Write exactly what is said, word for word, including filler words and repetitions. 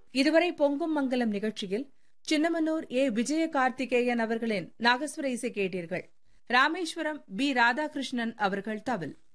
இதுவரை பொங்கும் மங்கலம் நிகழ்ச்சியில் சின்னமனூர் ஏ விஜய கார்த்திகேயன் அவர்களின் நாகஸ்வர இசை கேட்டீர்கள். ராமேஸ்வரம் பி ராதாகிருஷ்ணன் அவர்கள் தவில்.